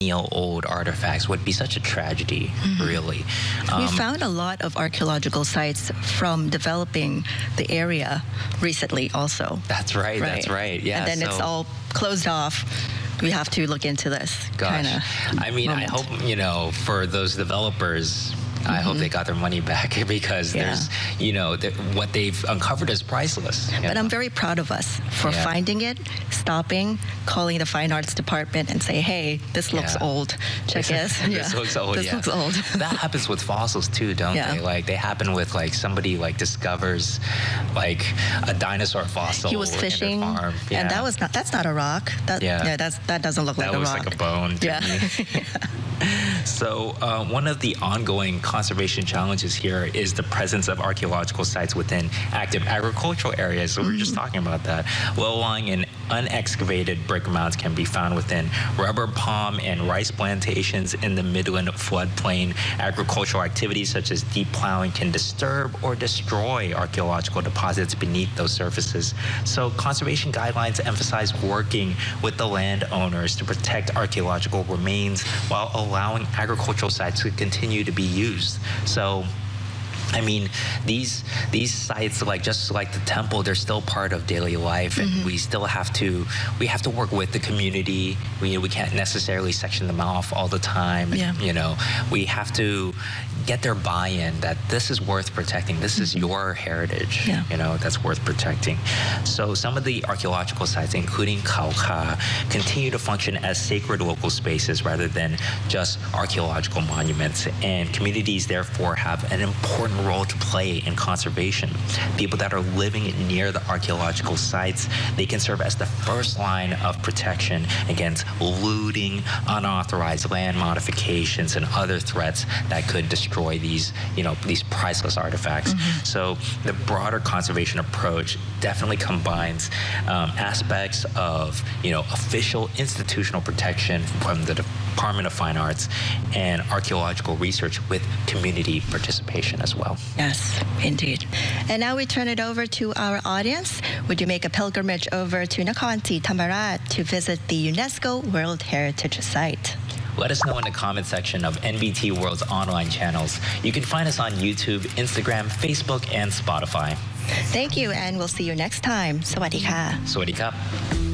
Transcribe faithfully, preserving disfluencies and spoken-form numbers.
old artifacts would be such a tragedy, mm-hmm. really. Um, we found a lot of archaeological sites from developing the area recently also. That's right, right. that's right, yeah. And then so, it's all closed off. We have to look into this kind of I mean, moment. I hope, you know, for those developers, I mm-hmm. hope they got their money back because yeah. there's, you know, what they've uncovered is priceless. But know? I'm very proud of us for yeah. finding it, stopping, calling the fine arts department and say, hey, this looks yeah. old. Check this. this yeah. looks old, This yeah. looks old. That happens with fossils too, don't yeah. they? Like, they happen with, like, somebody, like, discovers, like, a dinosaur fossil. He was fishing, in their farm. Yeah. and that was not, that's not a rock. That, yeah. yeah that's, that doesn't look that like a rock. That looks like a bone to yeah. me. So uh, one of the ongoing conservation challenges here is the presence of archaeological sites within active agricultural areas. So we were just talking about that. Low-lying and unexcavated brick mounds can be found within rubber, palm, and rice plantations in the Midland floodplain. Agricultural activities such as deep plowing can disturb or destroy archaeological deposits beneath those surfaces. So conservation guidelines emphasize working with the landowners to protect archaeological remains while allowing agricultural sites to continue to be used. So I mean, these these sites, like just like the temple, they're still part of daily life, and mm-hmm. we still have to we have to work with the community. We we can't necessarily section them off all the time. Yeah. You know, we have to get their buy-in that this is worth protecting. This is your heritage. Yeah. You know, that's worth protecting. So some of the archaeological sites, including Khao Kha, continue to function as sacred local spaces rather than just archaeological monuments. And communities therefore have an important role to play in conservation. People that are living near the archaeological sites, they can serve as the first line of protection against looting, unauthorized land modifications, and other threats that could destroy these, you know, these priceless artifacts. Mm-hmm. So the broader conservation approach definitely combines um, aspects of, you know, official institutional protection from the Department of Fine Arts and archaeological research with community participation as well. Yes, indeed. And now we turn it over to our audience. Would you make a pilgrimage over to Nakhon Si Thammarat to visit the UNESCO World Heritage Site? Let us know in the comment section of N B T World's online channels. You can find us on YouTube, Instagram, Facebook, and Spotify. Thank you, and we'll see you next time. Sawadee ka. Sawadee ka.